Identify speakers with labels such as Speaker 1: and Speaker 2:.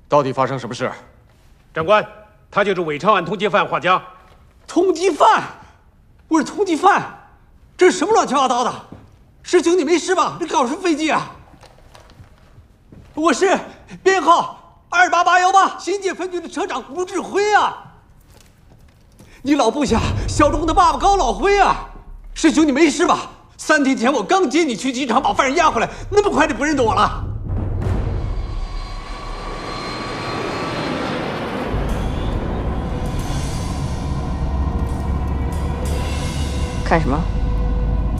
Speaker 1: 到底发生什么事？
Speaker 2: 长官，他就是伪钞案通缉犯画家。
Speaker 3: 通缉犯？我是通缉犯？这是什么乱七八糟的？师兄，你没事吧？这搞什么飞机啊？我是编号28818新界分局的车长吴志辉啊。你老部下小钟的爸爸高老辉啊。师兄，你没事吧？3天前我刚接你去机场，把犯人押回来，那么快就不认得我了？
Speaker 4: 看什么？